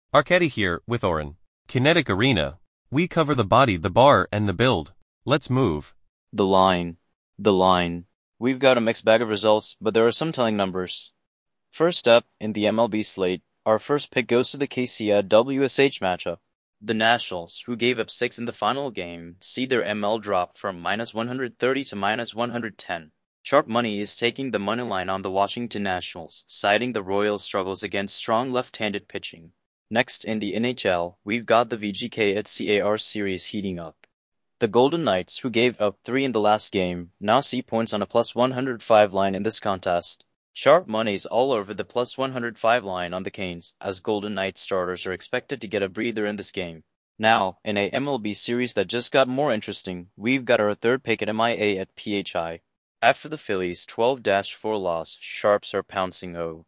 Arcady here, with Oren. Kinetic Arena. We cover the body, the bar, and the build. Let's move. The line. The line. We've got a mixed bag of results, but there are some telling numbers. First up, in the MLB slate, our first pick goes to the KC WSH matchup. The Nationals, who gave up 6 in the final game, see their ML drop from -130 to -110. Sharp Money is taking the money line on the Washington Nationals, citing the Royals' struggles against strong left-handed pitching. Next, in the NHL, we've got the VGK at CAR series heating up. The Golden Knights, who gave up 3 in the last game, now see points on a +105 line in this contest. Sharp money's all over the +105 line on the Canes, as Golden Knights starters are expected to get a breather in this game. Now, in a MLB series that just got more interesting, we've got our third pick at MIA at PHI. After the Phillies' 12-4 loss, Sharps are pouncing O.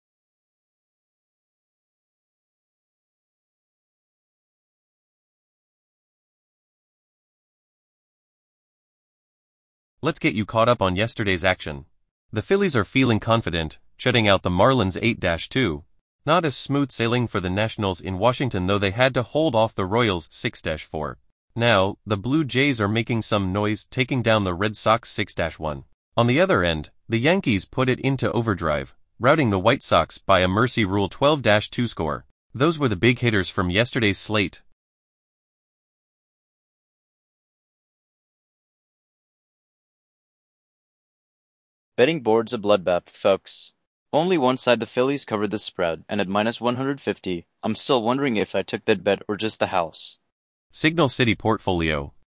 Let's get you caught up on yesterday's action. The Phillies are feeling confident, shutting out the Marlins 8-2. Not as smooth sailing for the Nationals in Washington, though they had to hold off the Royals 6-4. Now, the Blue Jays are making some noise, taking down the Red Sox 6-1. On the other end, the Yankees put it into overdrive, routing the White Sox by a mercy rule 12-2 score. Those were the big hitters from yesterday's slate. Betting board's a bloodbath, folks. Only one side, the Phillies, covered the spread, and at -150, I'm still wondering if I took that bet or just the house. Signal City Portfolio.